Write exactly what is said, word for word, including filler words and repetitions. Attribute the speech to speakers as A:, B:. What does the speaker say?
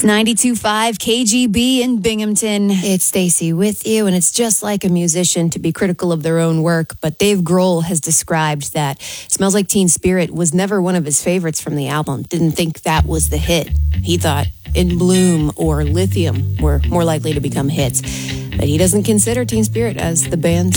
A: ninety-two point five K G B in Binghamton. It's Stacy with you, and it's just like a musician to be critical of their own work, but Dave Grohl has described that Smells Like Teen Spirit was never one of his favorites from the album. Didn't think that was the hit. He thought In Bloom or Lithium were more likely to become hits, but he doesn't consider Teen Spirit as the band's